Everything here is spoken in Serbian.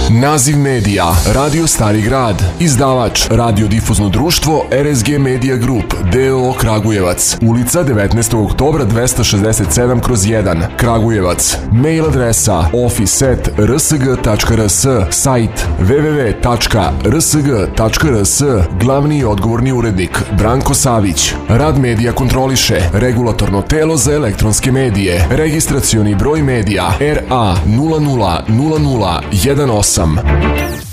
Naziv medija Radio Stari Grad. Izdavač Radiodifuzno društvo RSG Media Group d.o.o. Kragujevac. Ulica 19. oktobra 267/1 Kragujevac. Mail adresa office@rsg.rs. Sajt www.rsg.rs. Glavni i odgovorni urednik Branko Savić. Rad medija kontroliše Regulatorno telo za elektronske medije. Registracioni broj medija RA 000018.